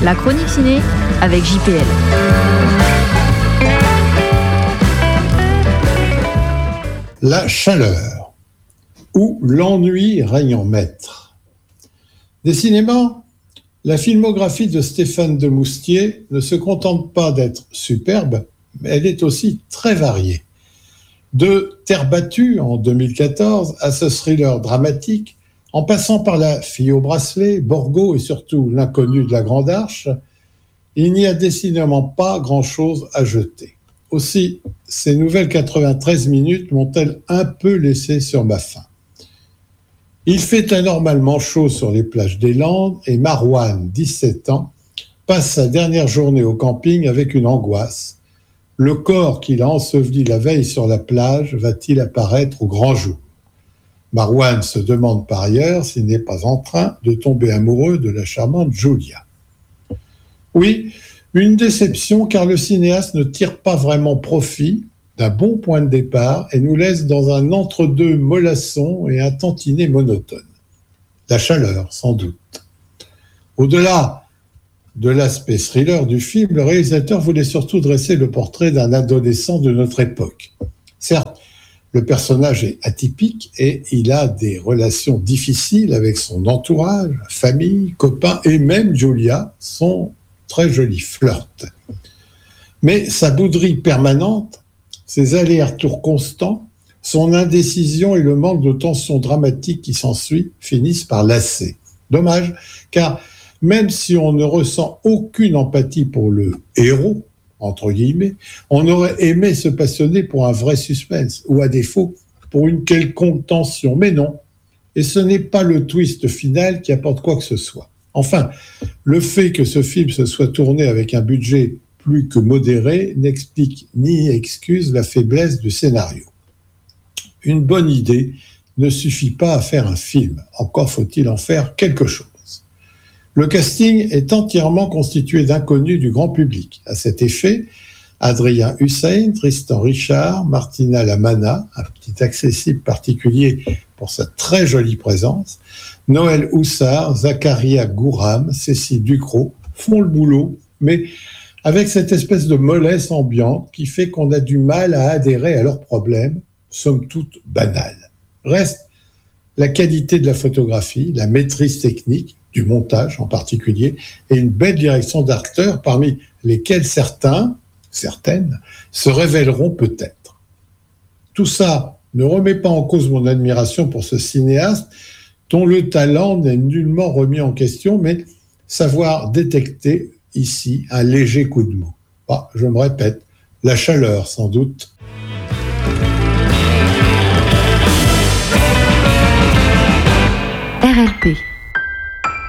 La chronique ciné avec JPL. La chaleur ou l'ennui règne en maître. Décidément, la filmographie de Stéphane Demoustier ne se contente pas d'être superbe, mais elle est aussi très variée. De Terre battue en 2014 à ce thriller dramatique, en passant par La fille au bracelet, Borgo et surtout L'inconnu de la Grande Arche, il n'y a décidément pas grand-chose à jeter. Aussi, ces nouvelles 93 minutes m'ont-elles un peu laissé sur ma faim. Il fait anormalement chaud sur les plages des Landes et Marouane, 17 ans, passe sa dernière journée au camping avec une angoisse. Le corps qu'il a enseveli la veille sur la plage va-t-il apparaître au grand jour ? Marouane se demande par ailleurs s'il n'est pas en train de tomber amoureux de la charmante Julia. Oui, une déception car le cinéaste ne tire pas vraiment profit d'un bon point de départ et nous laisse dans un entre-deux mollasson et un tantinet monotone. La chaleur, sans doute. Au-delà de l'aspect thriller du film, le réalisateur voulait surtout dresser le portrait d'un adolescent de notre époque. Certes, le personnage est atypique et il a des relations difficiles avec son entourage, famille, copains et même Julia, son très joli flirt. Mais sa bouderie permanente, ses allers-retours constants, son indécision et le manque de tension dramatique qui s'ensuit finissent par lasser. Dommage, car même si on ne ressent aucune empathie pour le héros, entre guillemets, on aurait aimé se passionner pour un vrai suspense, ou à défaut, pour une quelconque tension. Mais non, et ce n'est pas le twist final qui apporte quoi que ce soit. Enfin, le fait que ce film se soit tourné avec un budget plus que modéré n'explique ni excuse la faiblesse du scénario. Une bonne idée ne suffit pas à faire un film, encore faut-il en faire quelque chose. Le casting est entièrement constitué d'inconnus du grand public. À cet effet, Adrien Hussein, Tristan Richard, Martina Lamana, un petit accessible particulier pour sa très jolie présence, Noël Houssard, Zacharia Gouram, Cécile Ducrot font le boulot, mais avec cette espèce de mollesse ambiante qui fait qu'on a du mal à adhérer à leurs problèmes, somme toute banals. Reste la qualité de la photographie, la maîtrise technique, du montage en particulier, et une belle direction d'acteurs parmi lesquels certaines, se révéleront peut-être. Tout ça ne remet pas en cause mon admiration pour ce cinéaste dont le talent n'est nullement remis en question, mais savoir détecter ici un léger coup de mou. Je me répète, la chaleur sans doute.